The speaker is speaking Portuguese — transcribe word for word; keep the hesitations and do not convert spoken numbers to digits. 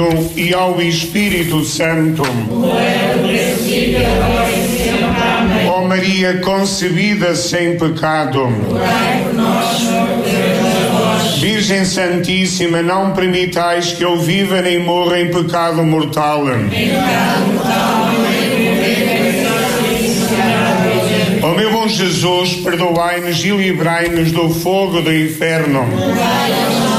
e ao Espírito Santo. Ó Maria concebida sem pecado, Virgem Santíssima, não permitais que eu viva nem morra em pecado mortal. Ó meu bom Jesus, perdoai-nos e livrai-nos do fogo do inferno.